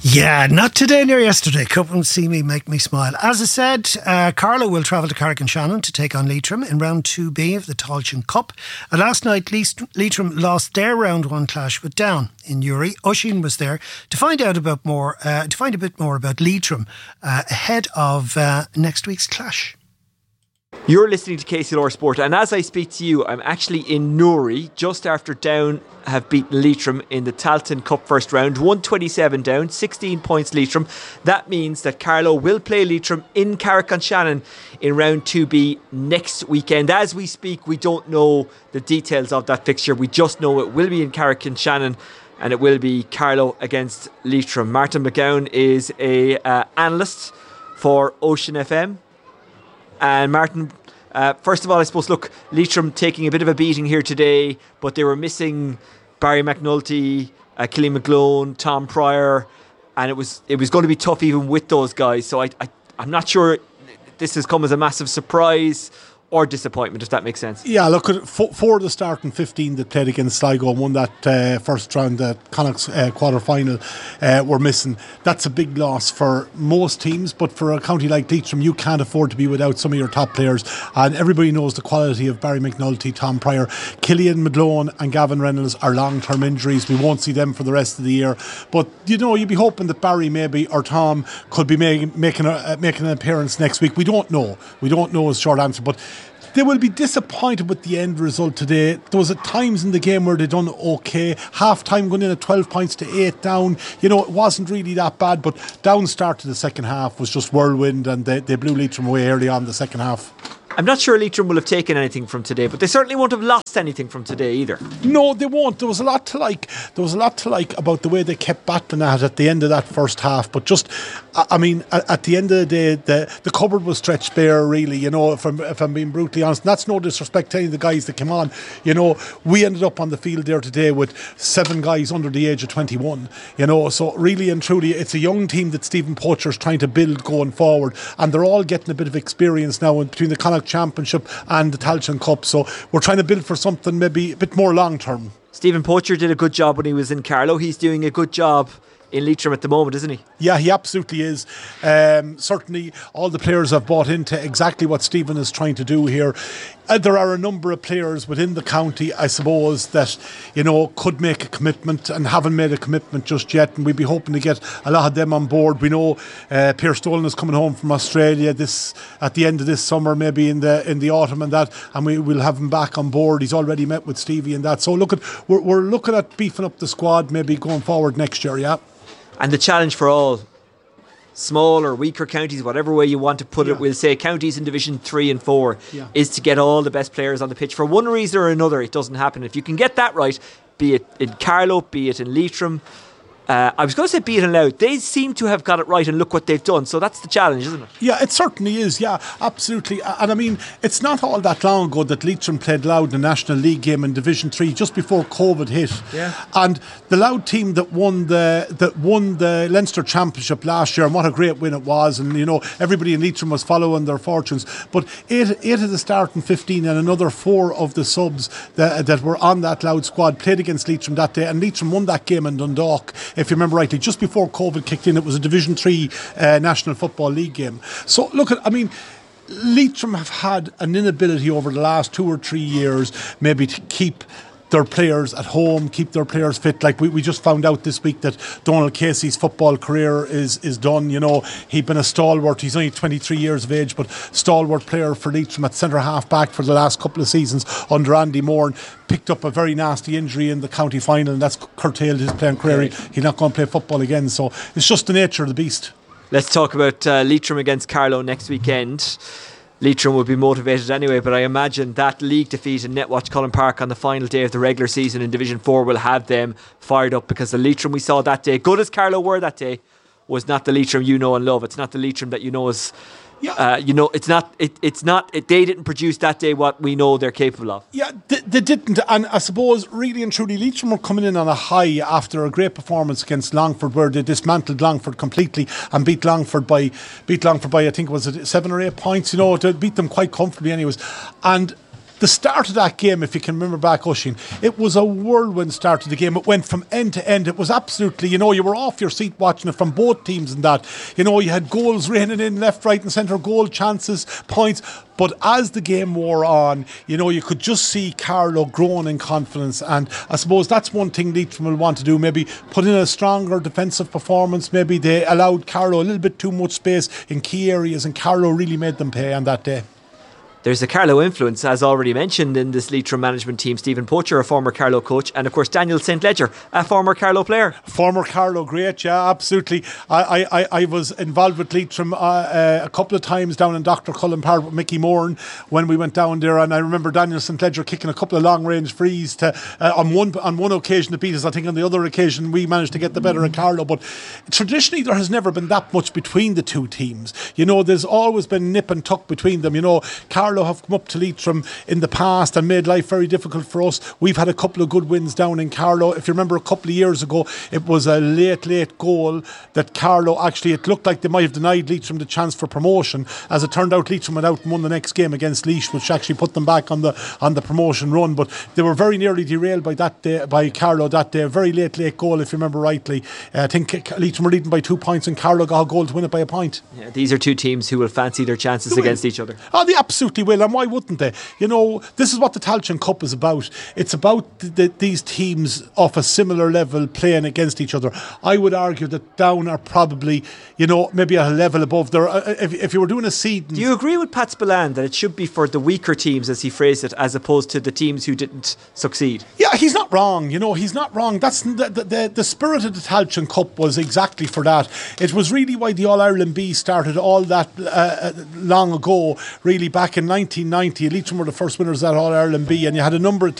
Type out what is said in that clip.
Yeah, not today nor yesterday. Come and see me, make me smile. As I said, Carlow will travel to Carrick-on-Shannon to take on Leitrim in round 2B of the Tailteann Cup. And last night, Leitrim lost their round 1 clash with Down in Newry. Oisín was there to find out about more, to find a bit more about Leitrim ahead of next week's clash. You're listening to KCLR Sport, and as I speak to you, I'm actually in Newry just after Down have beaten Leitrim in the Tailteann Cup first round. 127 Down, 16 points Leitrim. That means that Carlow will play Leitrim in Carrick-on-Shannon in round 2B next weekend. As we speak, we don't know the details of that fixture. We just know it will be in Carrick-on-Shannon, and it will be Carlow against Leitrim. Martin McGowan is a analyst for Ocean FM. And Martin, first of all, I suppose, look, Leitrim taking a bit of a beating here today, but they were missing Barry McNulty, Killian McGlone, Tom Pryor, and it was going to be tough even with those guys. So I'm not sure this has come as a massive surprise or disappointment, if that makes sense. Yeah, look, for the starting 15 that played against Sligo and won that first round, the Connacht's quarter-final, were missing. That's a big loss for most teams, but for a county like Leitrim, you can't afford to be without some of your top players. And everybody knows the quality of Barry McNulty, Tom Pryor. Killian McGlone and Gavin Reynolds are long-term injuries. We won't see them for the rest of the year. But, you know, you'd be hoping that Barry maybe, or Tom, could be making an appearance next week. We don't know. We don't know is the short answer, but they will be disappointed with the end result today. There was at times in the game where they done okay. Half time going in at 12 points to 8 down. You know, it wasn't really that bad, but Down start to the second half was just whirlwind, and they blew Leitrim away early on in the second half. I'm not sure Leitrim will have taken anything from today, but they certainly won't have lost anything from today either. No, they won't. There was a lot to like. About the way they kept battling at the end of that first half. But just, I mean, at the end of the day, the cupboard was stretched bare, really. You know, if I'm being brutally honest, and that's no disrespect to any of the guys that came on. You know, we ended up on the field there today with 7 guys under the age of 21. You know, so really and truly, it's a young team that Stephen Poacher's trying to build going forward, and they're all getting a bit of experience now in between the Connacht Championship and the Tailteann Cup, so we're trying to build for something maybe a bit more long term. Stephen Poacher did a good job when he was in Carlow. He's doing a good job in Leitrim at the moment, isn't he? Yeah, he absolutely is. Certainly all the players have bought into exactly what Stephen is trying to do here. There are a number of players within the county, I suppose, that, you know, could make a commitment and haven't made a commitment just yet, and we'd be hoping to get a lot of them on board. We know Pierre Stolan is coming home from Australia at the end of this summer, maybe in the autumn and that, and we will have him back on board. He's already met with Stevie and that. So we're looking at beefing up the squad maybe going forward next year, yeah. And the challenge for all small or weaker counties, whatever way you want to put it, we'll say counties in Division 3 and 4, is to get all the best players on the pitch. For one reason or another, it doesn't happen. If you can get that right, be it in Carlow, be it in Leitrim, I was going to say be it in Louth, they seem to have got it right, and look what they've done. So that's the challenge, isn't it? Yeah, it certainly is. Yeah, absolutely. And I mean, it's not all that long ago that Leitrim played Louth in the National League game in Division 3 just before COVID hit. Yeah. And the Louth team that won the Leinster Championship last year, and what a great win it was, and you know, everybody in Leitrim was following their fortunes. But eight of the starting 15 and another 4 of the subs that were on that Louth squad played against Leitrim that day, and Leitrim won that game in Dundalk. If you remember rightly, just before COVID kicked in, it was a Division 3 National Football League game. So look, I mean, Leitrim have had an inability over the last 2 or 3 years maybe to keep their players at home, keep their players fit. Like we just found out this week that Donald Casey's football career is done. You know, he'd been a stalwart. He's only 23 years of age, but stalwart player for Leitrim at centre half back for the last couple of seasons under Andy Moore. Picked up a very nasty injury in the county final, and that's curtailed his playing career. He's not going to play football again. So it's just the nature of the beast. Let's talk about Leitrim against Carlow next weekend. Leitrim will be motivated anyway, but I imagine that league defeat in Netwatch Cullen Park on the final day of the regular season in Division 4 will have them fired up, because the Leitrim we saw that day, good as Carlow were that day, was not the Leitrim you know and love. It's not the Leitrim that you know as it's not. They didn't produce that day what we know they're capable of. Yeah, they didn't, and I suppose really and truly, Leitrim were coming in on a high after a great performance against Longford, where they dismantled Longford completely and beat Longford by I think it was 7 or 8 points. You know, to beat them quite comfortably, anyways, and the start of that game, if you can remember back, Oisín, it was a whirlwind start to the game. It went from end to end. It was absolutely, you were off your seat watching it from both teams and that. You had goals raining in left, right and centre, goal chances, points. But as the game wore on, you could just see Carlow growing in confidence. And I suppose that's one thing Leitrim will want to do, maybe put in a stronger defensive performance. Maybe they allowed Carlow a little bit too much space in key areas, and Carlow really made them pay on that day. There's a Carlow influence, as already mentioned, in this Leitrim management team. Stephen Poacher, a former Carlow coach, and of course Daniel St. Ledger, a former Carlow player. Former Carlow great, yeah, absolutely. I was involved with Leitrim a couple of times down in Dr. Cullen Park with Mickey Moran when we went down there, and I remember Daniel St. Ledger kicking a couple of long range frees to on one occasion to beat us. I think on the other occasion we managed to get the better of Carlow, but traditionally there has never been that much between the two teams. There's always been nip and tuck between them. Carlow have come up to Leitrim in the past and made life very difficult for us. We've had a couple of good wins down in Carlow. If you remember a couple of years ago, it was a late goal that Carlow actually, it looked like they might have denied Leitrim the chance for promotion. As it turned out, Leitrim went out and won the next game against Laois, which actually put them back on the promotion run. But they were very nearly derailed by Carlow that day. A very late goal, if you remember rightly. I think Leitrim were leading by 2 points and Carlow got a goal to win it by a point. Yeah, these are two teams who will fancy their chances against each other. Oh, they absolutely will, and why wouldn't they? This is what the Tailteann Cup is about. It's about these teams of a similar level playing against each other. I would argue that Down are probably, maybe a level above there. If you were doing a seed. Do you agree with Pat Spillane that it should be for the weaker teams, as he phrased it, as opposed to the teams who didn't succeed? Yeah, he's not wrong. He's not wrong. That's the spirit of the Tailteann Cup was exactly for that. It was really why the All-Ireland B started all that long ago, really back in 1990. Leitrim were the first winners at All-Ireland B, and you had a number of